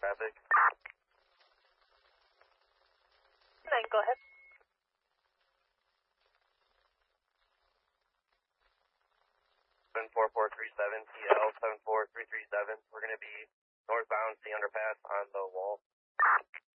traffic. 9, go ahead. 74437 TL 74337. We're going to be northbound, the underpass on the wall.